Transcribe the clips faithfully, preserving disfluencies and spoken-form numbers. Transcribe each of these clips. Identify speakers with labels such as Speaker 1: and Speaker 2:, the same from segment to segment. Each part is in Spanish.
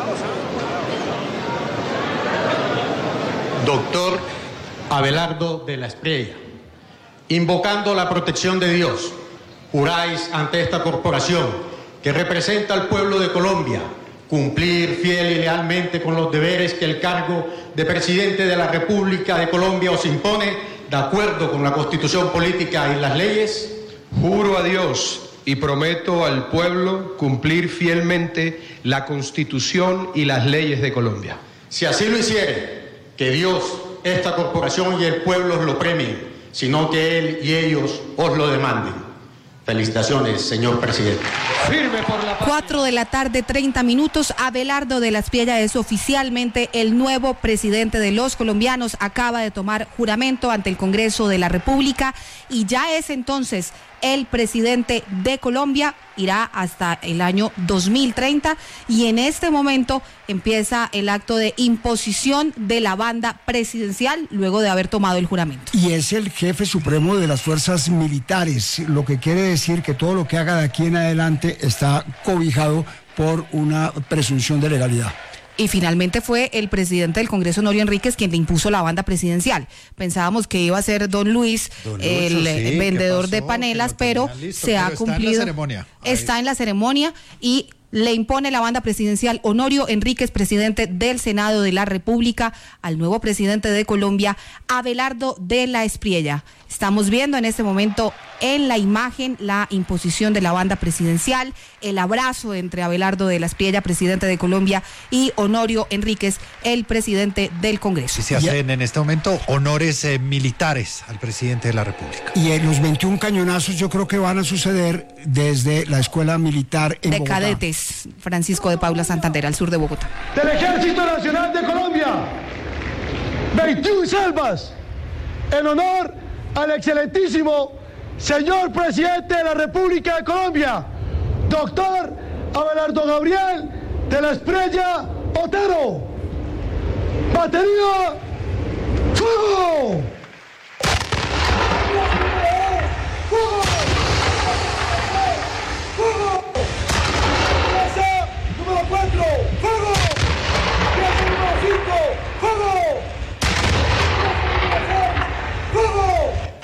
Speaker 1: Doctor Abelardo de la Espriella, invocando la protección de Dios, juráis ante esta corporación que representa al pueblo de Colombia cumplir fiel y lealmente con los deberes que el cargo de presidente de la República de Colombia os impone, de acuerdo con la Constitución Política y las leyes.
Speaker 2: Juro a Dios y prometo al pueblo cumplir fielmente la Constitución y las leyes de Colombia.
Speaker 1: Si así lo hiciere, que Dios, esta corporación y el pueblo os lo premien, sino que Él y ellos os lo demanden. Felicitaciones, señor presidente.
Speaker 3: Firme por la patria.
Speaker 4: Cuatro de la tarde, treinta minutos. Abelardo de la Espriella es oficialmente el nuevo presidente de los colombianos. Acaba de tomar juramento ante el Congreso de la República y ya es entonces el presidente de Colombia. Irá hasta el año dos mil treinta y en este momento empieza el acto de imposición de la banda presidencial luego de haber tomado el juramento.
Speaker 5: Y es el jefe supremo de las fuerzas militares, lo que quiere decir que todo lo que haga de aquí en adelante está cobijado por una presunción de legalidad.
Speaker 4: Y finalmente fue el presidente del Congreso, Honorio Enríquez, quien le impuso la banda presidencial. Pensábamos que iba a ser don Luis, don Lucho, el sí, vendedor de panelas, pero listo, se pero ha está cumplido. En la ceremonia. Está en la ceremonia y le impone la banda presidencial Honorio Enríquez, presidente del Senado de la República, al nuevo presidente de Colombia, Abelardo de la Espriella. Estamos viendo en este momento en la imagen la imposición de la banda presidencial, el abrazo entre Abelardo de la Espriella, presidente de Colombia, y Honorio Enríquez, el presidente del Congreso.
Speaker 6: Y se hacen en este momento honores eh, militares al presidente de la República.
Speaker 5: Y en los veintiún cañonazos yo creo que van a suceder desde la Escuela Militar en
Speaker 4: de
Speaker 5: Bogotá.
Speaker 4: Cadetes, Francisco de Paula Santander, al sur de Bogotá.
Speaker 7: Del Ejército Nacional de Colombia, veintiún salvas, en honor al excelentísimo señor presidente de la República de Colombia, doctor Abelardo Gabriel de la Espriella Otero. Batería, ¡fuego! ¡Fuego! ¡Fuego! Plaza número cuatro, ¡fuego! Plaza número cinco, ¡fuego! ¡Fuego!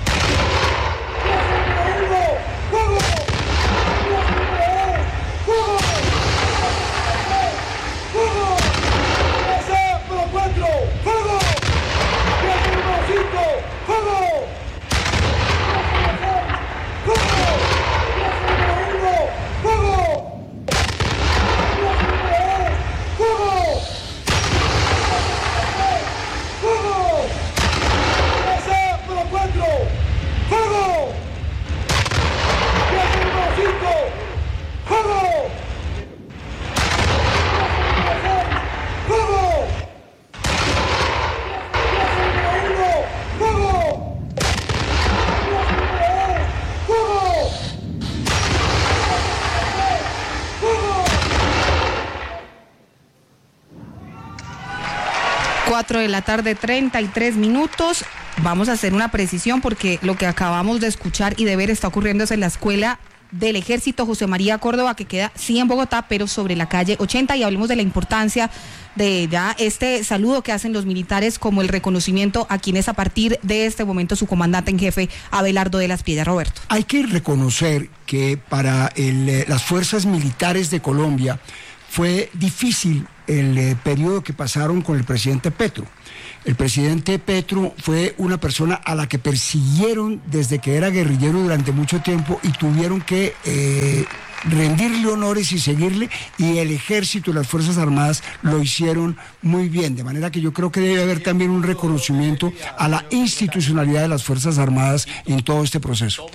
Speaker 4: cuatro de la tarde, treinta y tres minutos. Vamos a hacer una precisión porque lo que acabamos de escuchar y de ver está ocurriendo en la Escuela del Ejército José María Córdoba, que queda sí en Bogotá, pero sobre la calle ochenta, y hablemos de la importancia de ya este saludo que hacen los militares como el reconocimiento a quien es a partir de este momento su comandante en jefe, Abelardo de la Espriella. Roberto.
Speaker 5: Hay que reconocer que para el, las fuerzas militares de Colombia fue difícil el eh, periodo que pasaron con el presidente Petro. El presidente Petro fue una persona a la que persiguieron desde que era guerrillero durante mucho tiempo y tuvieron que eh, rendirle honores y seguirle, y el ejército y las Fuerzas Armadas lo hicieron muy bien, de manera que yo creo que debe haber también un reconocimiento a la institucionalidad de las Fuerzas Armadas en todo este proceso.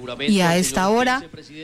Speaker 4: Y a esta hora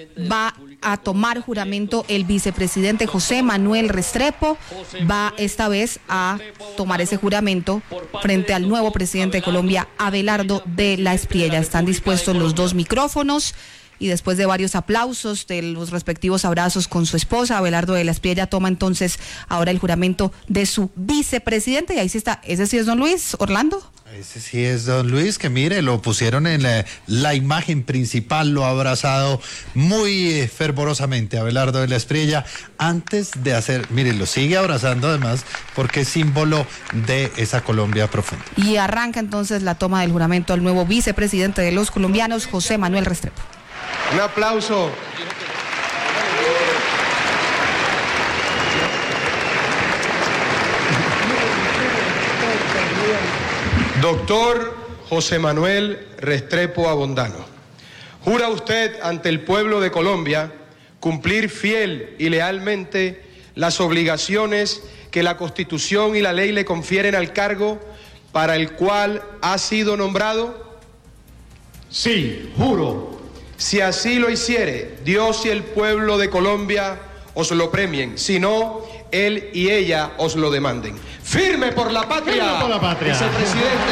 Speaker 4: va a tomar juramento el vicepresidente José Manuel Restrepo, va esta vez a tomar ese juramento frente al nuevo presidente de Colombia, Abelardo de la Espriella. Están dispuestos los dos micrófonos y después de varios aplausos, de los respectivos abrazos con su esposa, Abelardo de la Espriella toma entonces ahora el juramento de su vicepresidente, y ahí sí está, ese sí es don Luis Orlando.
Speaker 6: Ese sí es don Luis, que mire, lo pusieron en la, la imagen principal, lo ha abrazado muy eh, fervorosamente Abelardo de la Espriella antes de hacer, mire, lo sigue abrazando además porque es símbolo de esa Colombia profunda.
Speaker 4: Y arranca entonces la toma del juramento al nuevo vicepresidente de los colombianos, José Manuel Restrepo.
Speaker 2: Un aplauso. Doctor José Manuel Restrepo Avondano, ¿jura usted ante el pueblo de Colombia cumplir fiel y lealmente las obligaciones que la Constitución y la ley le confieren al cargo para el cual ha sido nombrado?
Speaker 1: Sí, juro.
Speaker 2: Si así lo hiciere, Dios y el pueblo de Colombia os lo premien, si no, él y ella os lo demanden. ¡Firme por la patria!
Speaker 1: ¡Firme por la patria!
Speaker 2: Vicepresidente.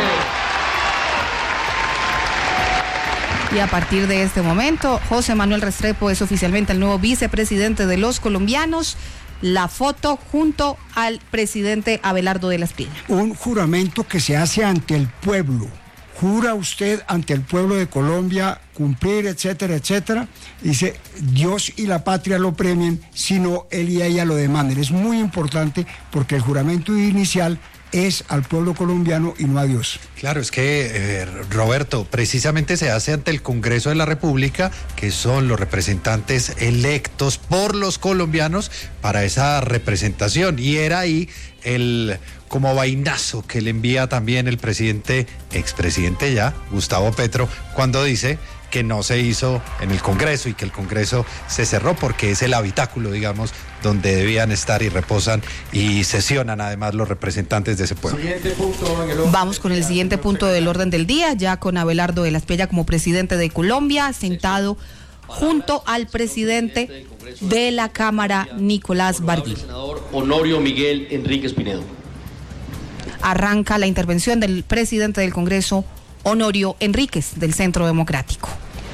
Speaker 4: Y a partir de este momento, José Manuel Restrepo es oficialmente el nuevo vicepresidente de los colombianos. La foto junto al presidente Abelardo de la Espriella.
Speaker 5: Un juramento que se hace ante el pueblo. Jura usted ante el pueblo de Colombia cumplir, etcétera, etcétera. Dice, Dios y la patria lo premien, sino él y ella lo demanden. Es muy importante porque el juramento inicial es al pueblo colombiano y no a Dios.
Speaker 6: Claro, es que, eh, Roberto, precisamente se hace ante el Congreso de la República, que son los representantes electos por los colombianos para esa representación. Y era ahí el como vainazo que le envía también el presidente, expresidente ya, Gustavo Petro, cuando dice que no se hizo en el Congreso y que el Congreso se cerró porque es el habitáculo, digamos, donde debían estar y reposan y sesionan además los representantes de ese pueblo.
Speaker 4: Vamos con el siguiente punto del orden del día, ya con Abelardo de la Espriella como presidente de Colombia, sentado junto al presidente de la Cámara, Nicolás Barguil.
Speaker 3: Senador Honorio Miguel Enríquez Pinedo.
Speaker 4: Arranca la intervención del presidente del Congreso, Honorio Enríquez, del Centro Democrático.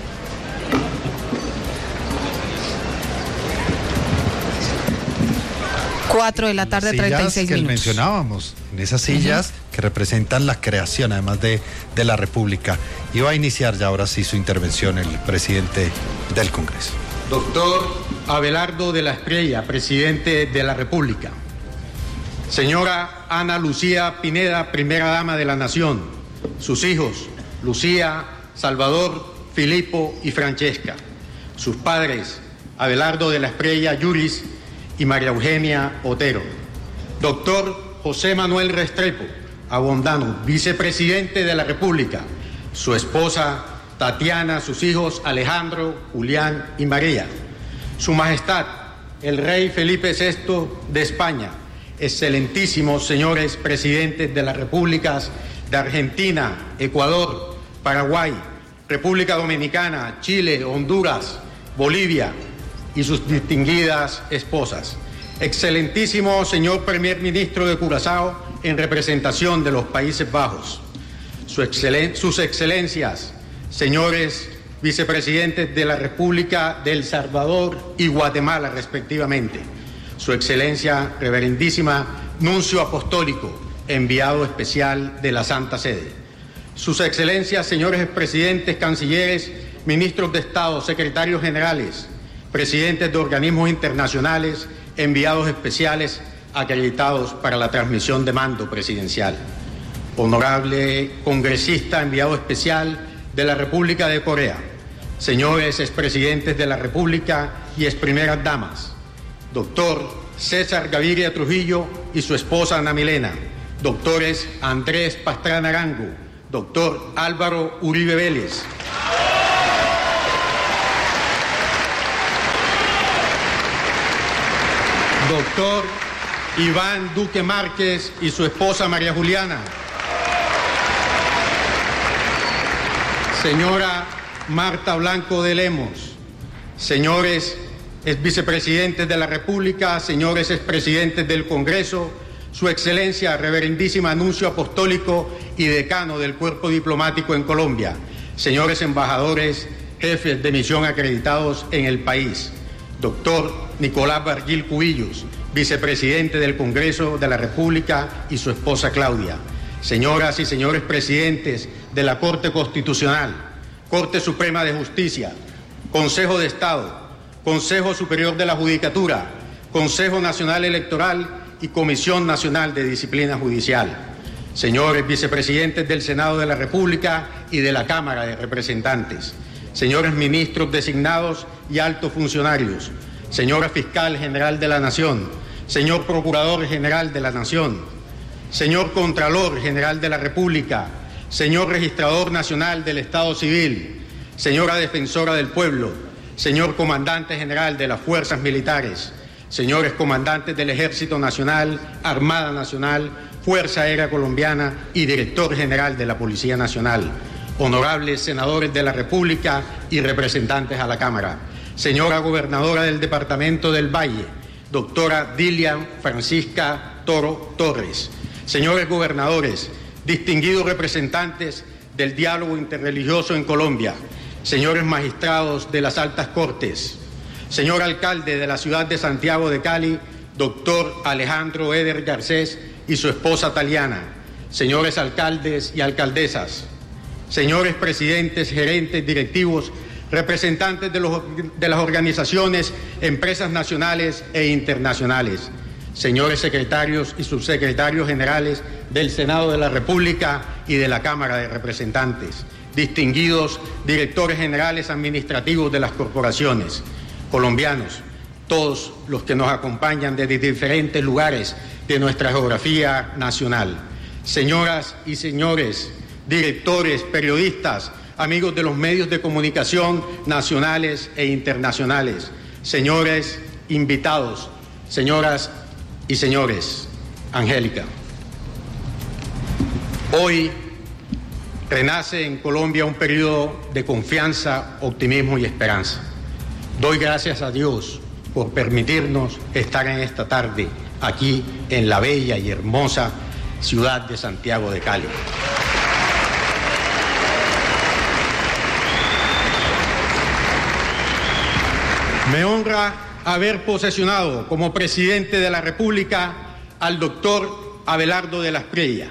Speaker 4: Cuatro de la tarde, treinta y seis
Speaker 6: que
Speaker 4: minutos.
Speaker 6: Mencionábamos, en esas sillas uh-huh. que representan la creación, además de, de la República. Y va a iniciar ya ahora sí su intervención el presidente del Congreso.
Speaker 1: Doctor Abelardo de la Espriella, presidente de la República. Señora Ana Lucía Pineda, primera dama de la Nación. Sus hijos, Lucía, Salvador, Filipo y Francesca. Sus padres, Abelardo de la Espriella Yuris y María Eugenia Otero. Doctor José Manuel Restrepo Avondano, vicepresidente de la República. Su esposa Tatiana, sus hijos Alejandro, Julián y María. Su Majestad, el Rey Felipe sexto de España. Excelentísimos señores presidentes de las repúblicas de Argentina, Ecuador, Paraguay, República Dominicana, Chile, Honduras, Bolivia y sus distinguidas esposas. Excelentísimo señor Primer Ministro de Curazao en representación de los Países Bajos. Su excelen- sus excelencias, señores vicepresidentes de la República de El Salvador y Guatemala, respectivamente. Su excelencia reverendísima nuncio apostólico, enviado especial de la Santa Sede. Sus excelencias, señores presidentes, cancilleres, ministros de Estado, secretarios generales, presidentes de organismos internacionales, enviados especiales acreditados para la transmisión de mando presidencial. Honorable congresista, enviado especial de la República de Corea, señores expresidentes de la República y exprimeras damas, doctor César Gaviria Trujillo y su esposa Ana Milena, doctores Andrés Pastrana Arango, doctor Álvaro Uribe Vélez, doctor Iván Duque Márquez y su esposa María Juliana, señora Marta Blanco de Lemos, señores ex vicepresidentes de la República, señores expresidentes del Congreso, su excelencia, reverendísima nuncio apostólico y decano del cuerpo diplomático en Colombia, señores embajadores, jefes de misión acreditados en el país, doctor Nicolás Barguil Cubillos, vicepresidente del Congreso de la República y su esposa Claudia, señoras y señores presidentes de la Corte Constitucional, Corte Suprema de Justicia, Consejo de Estado, Consejo Superior de la Judicatura, Consejo Nacional Electoral y Comisión Nacional de Disciplina Judicial, señores vicepresidentes del Senado de la República y de la Cámara de Representantes, señores ministros designados y altos funcionarios, señora Fiscal General de la Nación, señor Procurador General de la Nación, señor Contralor General de la República, señor Registrador Nacional del Estado Civil, señora Defensora del Pueblo, señor Comandante General de las Fuerzas Militares, señores Comandantes del Ejército Nacional, Armada Nacional, Fuerza Aérea Colombiana y Director General de la Policía Nacional, honorables senadores de la República y representantes a la Cámara, señora Gobernadora del Departamento del Valle, doctora Dilian Francisca Toro Torres, señores gobernadores, distinguidos representantes del diálogo interreligioso en Colombia, señores magistrados de las altas cortes, señor alcalde de la ciudad de Santiago de Cali, doctor Alejandro Eder Garcés y su esposa Taliana, señores alcaldes y alcaldesas, señores presidentes, gerentes, directivos, representantes de, los, de las organizaciones, empresas nacionales e internacionales, señores secretarios y subsecretarios generales del Senado de la República y de la Cámara de Representantes, distinguidos directores generales administrativos de las corporaciones, colombianos, todos los que nos acompañan desde diferentes lugares de nuestra geografía nacional, señoras y señores, directores, periodistas, amigos de los medios de comunicación nacionales e internacionales, señores invitados, señoras y señores, Angélica. Hoy renace en Colombia un periodo de confianza, optimismo y esperanza. Doy gracias a Dios por permitirnos estar en esta tarde aquí en la bella y hermosa ciudad de Santiago de Cali. Me honra haber posesionado como presidente de la República al doctor Abelardo de la Espriella.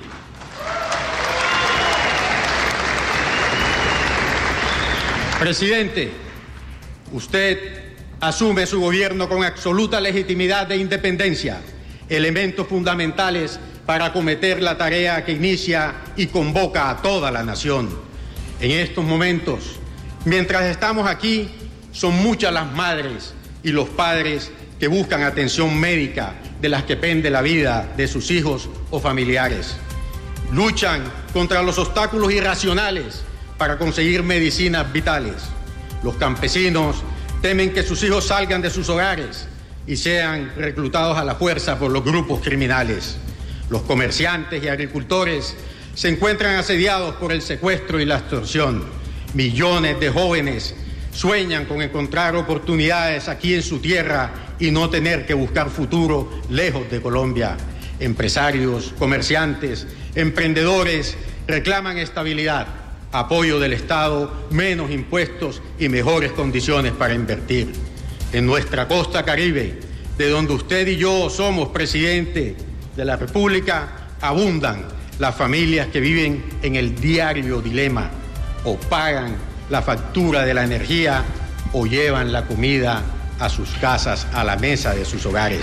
Speaker 1: Presidente, usted asume su gobierno con absoluta legitimidad e independencia, elementos fundamentales para acometer la tarea que inicia y convoca a toda la nación. En estos momentos, mientras estamos aquí, son muchas las madres y los padres que buscan atención médica de las que pende la vida de sus hijos o familiares. Luchan contra los obstáculos irracionales para conseguir medicinas vitales. Los campesinos temen que sus hijos salgan de sus hogares y sean reclutados a la fuerza por los grupos criminales. Los comerciantes y agricultores se encuentran asediados por el secuestro y la extorsión. Millones de jóvenes sueñan con encontrar oportunidades aquí en su tierra y no tener que buscar futuro lejos de Colombia. Empresarios, comerciantes, emprendedores reclaman estabilidad, apoyo del Estado, menos impuestos y mejores condiciones para invertir. En nuestra costa caribe, de donde usted y yo somos presidente de la República, abundan las familias que viven en el diario dilema: o pagan la factura de la energía o llevan la comida a sus casas, a la mesa de sus hogares.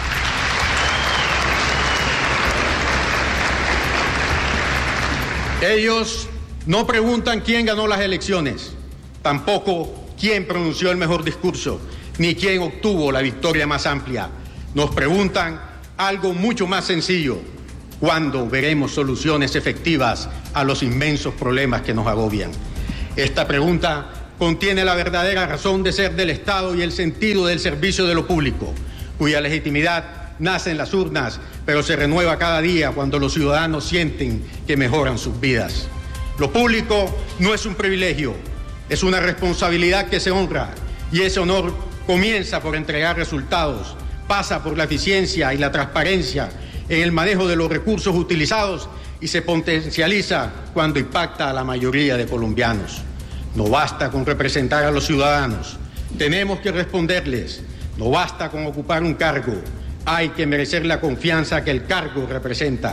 Speaker 1: Ellos no preguntan quién ganó las elecciones, tampoco quién pronunció el mejor discurso, ni quién obtuvo la victoria más amplia. Nos preguntan algo mucho más sencillo: ¿cuándo veremos soluciones efectivas a los inmensos problemas que nos agobian? Esta pregunta contiene la verdadera razón de ser del Estado y el sentido del servicio de lo público, cuya legitimidad nace en las urnas, pero se renueva cada día cuando los ciudadanos sienten que mejoran sus vidas. Lo público no es un privilegio, es una responsabilidad que se honra, y ese honor comienza por entregar resultados, pasa por la eficiencia y la transparencia en el manejo de los recursos utilizados y se potencializa cuando impacta a la mayoría de colombianos. No basta con representar a los ciudadanos, tenemos que responderles. No basta con ocupar un cargo, hay que merecer la confianza que el cargo representa.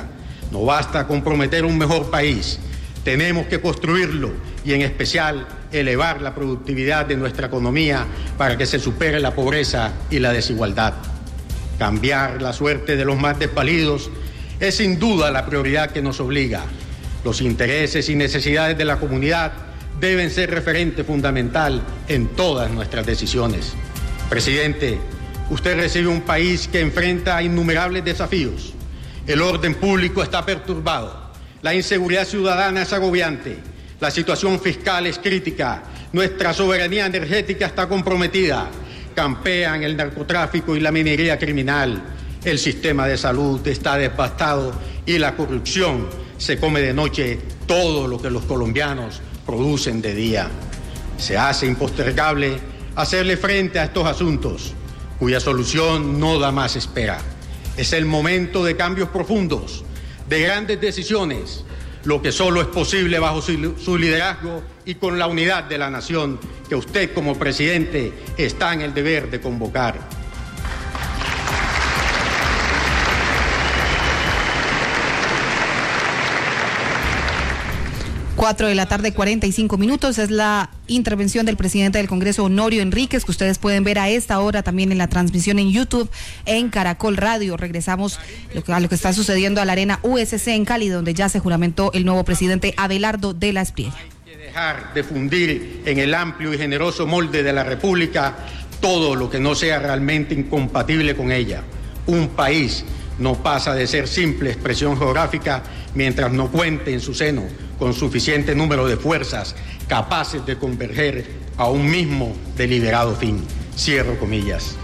Speaker 1: No basta con prometer un mejor país, tenemos que construirlo y en especial elevar la productividad de nuestra economía para que se supere la pobreza y la desigualdad. Cambiar la suerte de los más desvalidos es sin duda la prioridad que nos obliga. Los intereses y necesidades de la comunidad deben ser referente fundamental en todas nuestras decisiones. Presidente, usted recibe un país que enfrenta innumerables desafíos. El orden público está perturbado, la inseguridad ciudadana es agobiante, la situación fiscal es crítica, nuestra soberanía energética está comprometida, campean el narcotráfico y la minería criminal, el sistema de salud está devastado y la corrupción se come de noche todo lo que los colombianos producen de día. Se hace impostergable hacerle frente a estos asuntos, cuya solución no da más espera. Es el momento de cambios profundos, de grandes decisiones, lo que solo es posible bajo su liderazgo y con la unidad de la nación que usted como presidente está en el deber de convocar.
Speaker 4: Cuatro de la tarde, cuarenta y cinco minutos, es la intervención del presidente del Congreso, Honorio Enríquez, que ustedes pueden ver a esta hora también en la transmisión en YouTube, en Caracol Radio. Regresamos a lo que está sucediendo a la Arena U S C en Cali, donde ya se juramentó el nuevo presidente Abelardo de la Espriella.
Speaker 1: Hay que dejar de fundir en el amplio y generoso molde de la República todo lo que no sea realmente incompatible con ella. Un país no pasa de ser simple expresión geográfica mientras no cuente en su seno con suficiente número de fuerzas capaces de converger a un mismo deliberado fin. Cierro comillas.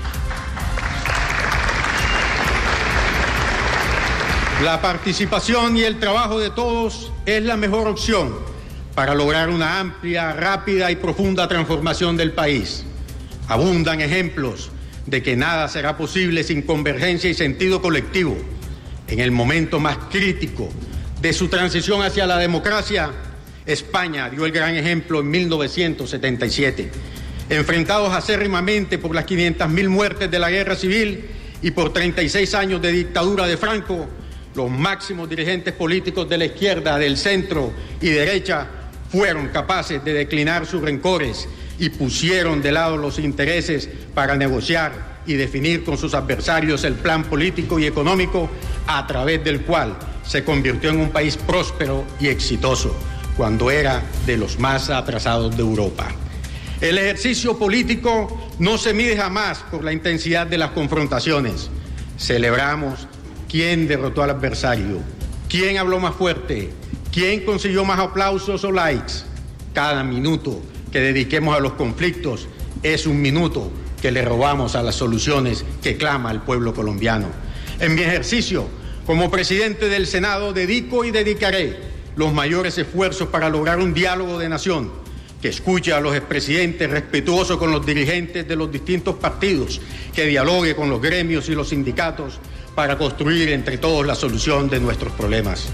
Speaker 1: La participación y el trabajo de todos es la mejor opción para lograr una amplia, rápida y profunda transformación del país. Abundan ejemplos de que nada será posible sin convergencia y sentido colectivo. En el momento más crítico de su transición hacia la democracia, España dio el gran ejemplo en mil novecientos setenta y siete. Enfrentados acérrimamente por las quinientas mil muertes de la guerra civil y por treinta y seis años de dictadura de Franco, los máximos dirigentes políticos de la izquierda, del centro y derecha fueron capaces de declinar sus rencores y pusieron de lado los intereses para negociar y definir con sus adversarios el plan político y económico a través del cual se convirtió en un país próspero y exitoso, cuando era de los más atrasados de Europa. El ejercicio político no se mide jamás por la intensidad de las confrontaciones. Celebramos quién derrotó al adversario, quién habló más fuerte, quién consiguió más aplausos o likes. Cada minuto que dediquemos a los conflictos es un minuto que le robamos a las soluciones que clama el pueblo colombiano. En mi ejercicio como presidente del Senado dedico y dedicaré los mayores esfuerzos para lograr un diálogo de nación que escuche a los expresidentes, respetuoso con los dirigentes de los distintos partidos, que dialogue con los gremios y los sindicatos para construir entre todos la solución de nuestros problemas.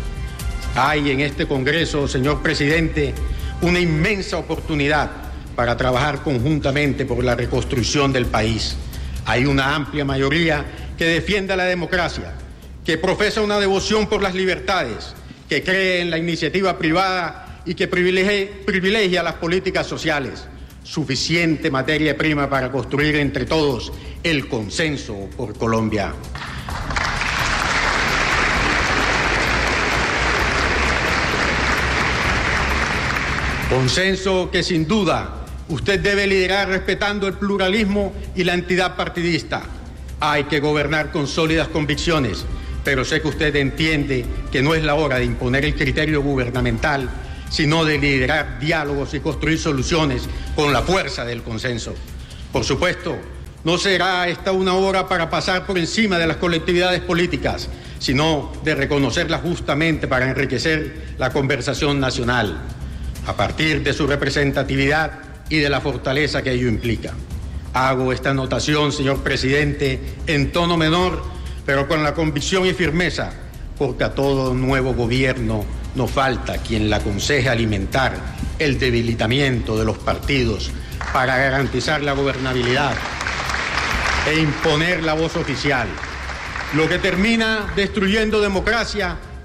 Speaker 1: Hay en este Congreso, señor presidente, una inmensa oportunidad para trabajar conjuntamente por la reconstrucción del país. Hay una amplia mayoría que defienda la democracia, que profesa una devoción por las libertades, que cree en la iniciativa privada y que privilegia, privilegia las políticas sociales. Suficiente materia prima para construir entre todos el consenso por Colombia. Consenso que sin duda usted debe liderar respetando el pluralismo y la entidad partidista. Hay que gobernar con sólidas convicciones, pero sé que usted entiende que no es la hora de imponer el criterio gubernamental, sino de liderar diálogos y construir soluciones con la fuerza del consenso. Por supuesto, no será esta una hora para pasar por encima de las colectividades políticas, sino de reconocerlas justamente para enriquecer la conversación nacional, a partir de su representatividad y de la fortaleza que ello implica. Hago esta anotación, señor presidente, en tono menor, pero con la convicción y firmeza, porque a todo nuevo gobierno no falta quien le aconseje alimentar el debilitamiento de los partidos para garantizar la gobernabilidad e imponer la voz oficial. Lo que termina destruyendo democracia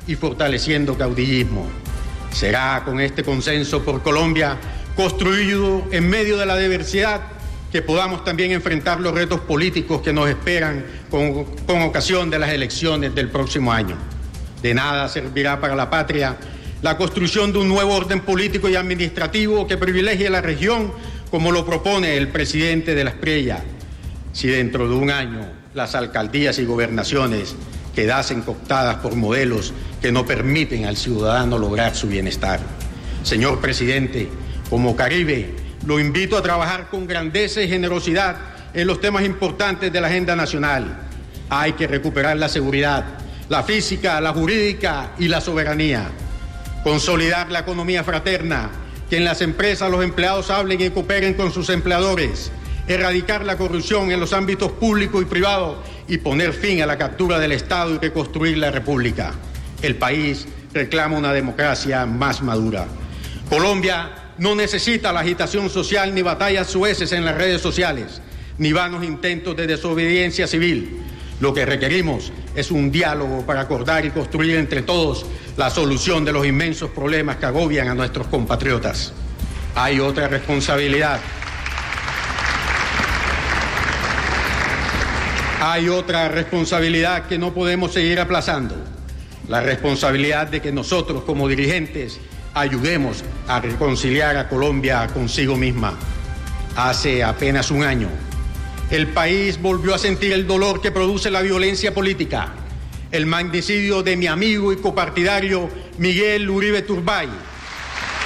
Speaker 1: y fortaleciendo caudillismo. Será con este consenso por Colombia, construido en medio de la diversidad, que podamos también enfrentar los retos políticos que nos esperan con, con ocasión de las elecciones del próximo año. De nada servirá para la patria la construcción de un nuevo orden político y administrativo que privilegie la región como lo propone el presidente de la Espriella, si dentro de un año las alcaldías y gobernaciones quedasen cooptadas por modelos que no permiten al ciudadano lograr su bienestar. Señor presidente, como Caribe, lo invito a trabajar con grandeza y generosidad en los temas importantes de la agenda nacional. Hay que recuperar la seguridad, la física, la jurídica y la soberanía. Consolidar la economía fraterna, que en las empresas los empleados hablen y cooperen con sus empleadores. Erradicar la corrupción en los ámbitos público y privado y poner fin a la captura del Estado y reconstruir la República. El país reclama una democracia más madura. Colombia no necesita la agitación social ni batallas sueces en las redes sociales, ni vanos intentos de desobediencia civil. Lo que requerimos es un diálogo para acordar y construir entre todos la solución de los inmensos problemas que agobian a nuestros compatriotas. Hay otra responsabilidad. Hay otra responsabilidad que no podemos seguir aplazando. La responsabilidad de que nosotros como dirigentes ayudemos a reconciliar a Colombia consigo misma. Hace apenas un año, el país volvió a sentir el dolor que produce la violencia política. El magnicidio de mi amigo y copartidario Miguel Uribe Turbay